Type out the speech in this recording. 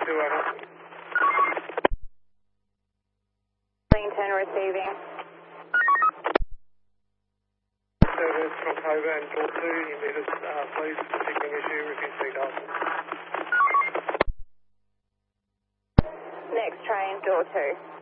2 over. Wellington receiving. Service from October and door 2, you meet us, please, signaling issue, refuse seat Dalton. Next train, door 2.